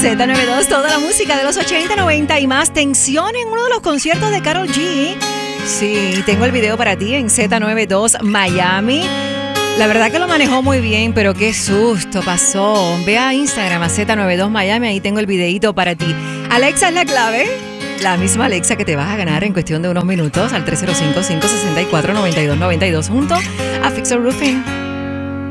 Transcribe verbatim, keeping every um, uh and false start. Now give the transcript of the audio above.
Z noventa y dos, toda la música de los ochenta, noventa y más. Tensión en uno de los conciertos de Karol G. Sí, tengo el video para ti en Z noventa y dos Miami. La verdad que lo manejó muy bien, pero qué susto pasó. Ve a Instagram a Z noventa y dos Miami, ahí tengo el videito para ti. Alexa es la clave. La misma Alexa que te vas a ganar en cuestión de unos minutos al tres cero cinco, cinco seis cuatro, nueve dos nueve dos junto a Fixer Roofing.